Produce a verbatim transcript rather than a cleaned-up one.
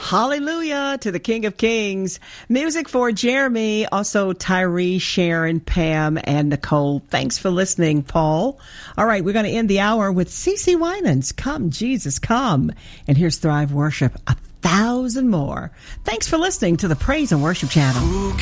Hallelujah to the King of Kings. Music for Jeremy, also Tyree, Sharon, Pam, and Nicole. Thanks for listening, Paul. All right, we're going to end the hour with CeCe Winans, Come, Jesus, Come. And here's Thrive Worship, a thousand more. Thanks for listening to the Praise and Worship Channel.